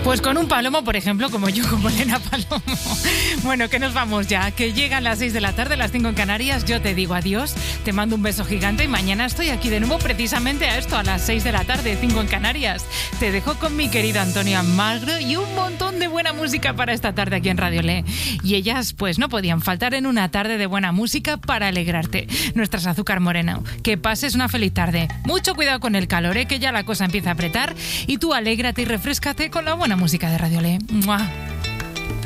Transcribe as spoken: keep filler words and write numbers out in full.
Pues con un palomo, por ejemplo, como yo, como Elena Palomo. Bueno, que nos vamos ya, que llegan las seis de la tarde, las cinco en Canarias. Yo te digo adiós, te mando un beso gigante y mañana estoy aquí de nuevo precisamente a esto, a las seis de la tarde, cinco en Canarias. Te dejo con mi querida Antonia Magro y un montón de buena música para esta tarde aquí en Radio Le. Y ellas, pues no podían faltar en una tarde de buena música para alegrarte. Nuestras Azúcar Moreno. Que pases una feliz tarde. Mucho cuidado con el calor, ¿eh? Que ya la cosa empieza a apretar. Y tú alégrate y refréscate con la buena música de Radio Le. ¡Mua!